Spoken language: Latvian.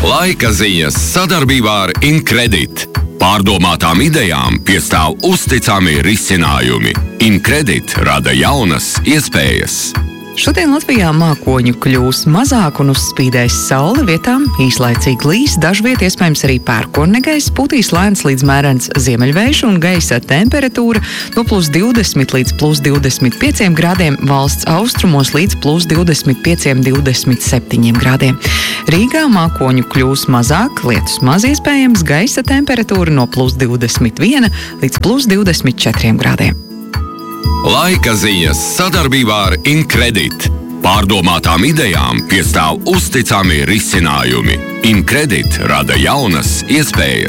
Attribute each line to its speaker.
Speaker 1: Laika ziņas sadarbībā ar Incredit. Pārdomātām idejām piestāv uzticami risinājumi. Incredit rada jaunas iespējas.
Speaker 2: Šodien Latvijā mākoņu kļūs mazāk un uzspīdēs saule, vietām īslaicīgi līs, dažviet iespējams arī pērkonnegaiss, pūtīs lēns līdz mērens ziemeļvējš un gaisa temperatūra no +20 līdz +25 grādiem, valsts austrumos līdz +25–27 grādiem. Rīgā mākoņu kļūs mazāk, lietus maz iespējams, gaisa temperatūra no +21 līdz +24 grādiem.
Speaker 1: Laika ziņas sadarbībā ar Incredit. Pārdomātām idejām piestāv uzticami risinājumi. Incredit rada jaunas iespējas.